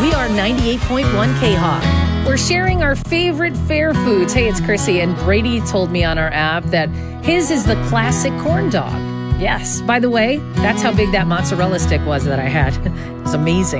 We are 98.1 K-Hawk. We're sharing our favorite fair foods. Hey, it's Chrissy, and Brady told me on our app that his is the classic corn dog. Yes. By the way, that's how big that mozzarella stick was that I had. It was amazing.